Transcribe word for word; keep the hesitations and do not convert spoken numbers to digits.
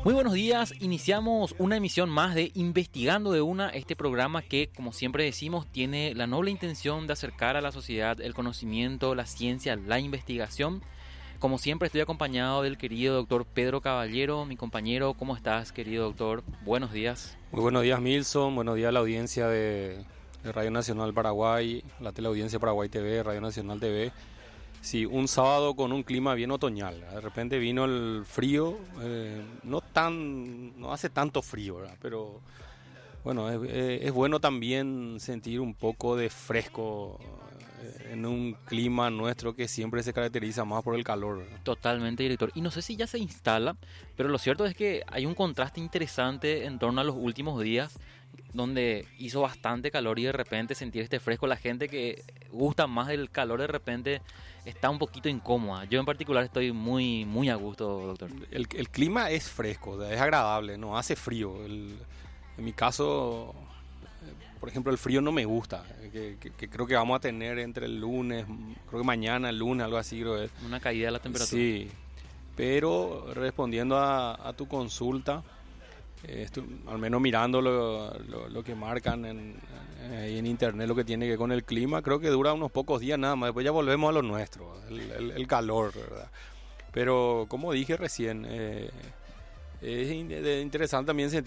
Muy buenos días, iniciamos una emisión más de Investigando de una, este programa que, como siempre decimos, tiene la noble intención de acercar a la sociedad el conocimiento, la ciencia, la investigación. Como siempre estoy acompañado del querido doctor Pedro Caballero, mi compañero. ¿Cómo estás, querido doctor? Buenos días. Muy buenos días, Milson. Buenos días a la audiencia de, de Radio Nacional Paraguay, la teleaudiencia Paraguay T V, Radio Nacional T V. Sí, un sábado con un clima bien otoñal. De repente vino el frío, eh, no tan, no hace tanto frío, ¿verdad? Pero bueno, es, es bueno también sentir un poco de fresco en un clima nuestro que siempre se caracteriza más por el calor, ¿verdad? Totalmente, director. Y no sé si ya se instala, pero lo cierto es que hay un contraste interesante en torno a los últimos días, donde hizo bastante calor y de repente sentir este fresco. La gente que gusta más del calor de repente está un poquito incómoda. Yo en particular estoy muy, muy a gusto, doctor. El, el clima es fresco, es agradable, no hace frío. El, en mi caso, por ejemplo, el frío no me gusta, que, que, que creo que vamos a tener entre el lunes, creo que mañana, el lunes, algo así. Creo que, una caída de la temperatura. Sí, pero respondiendo a, a tu consulta, eh, estoy, al menos mirando lo, lo, lo que marcan en, en, en internet, lo que tiene que ver con el clima, creo que dura unos pocos días nada más, después ya volvemos a lo nuestro, el, el, el calor, ¿verdad? Pero como dije recién, eh, es interesante también sentir